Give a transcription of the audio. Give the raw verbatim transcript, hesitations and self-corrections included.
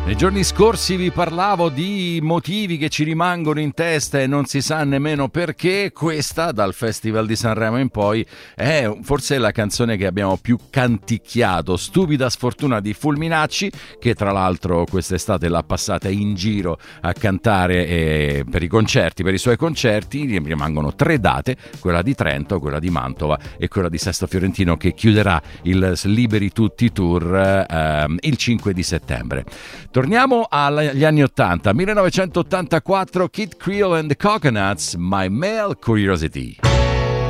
Nei giorni scorsi vi parlavo di motivi che ci rimangono in testa e non si sa nemmeno perché. Questa, dal Festival di Sanremo in poi, è forse la canzone che abbiamo più canticchiato. Stupida sfortuna di Fulminacci, che tra l'altro quest'estate l'ha passata in giro a cantare eh, per i concerti, per i suoi concerti. Rimangono tre date, quella di Trento, quella di Mantova e quella di Sesto Fiorentino, che chiuderà il Liberi Tutti Tour eh, il cinque di settembre. Torniamo agli anni ottanta, millenovecentottantaquattro, Kid Creole and the Coconuts, My Male Curiosity.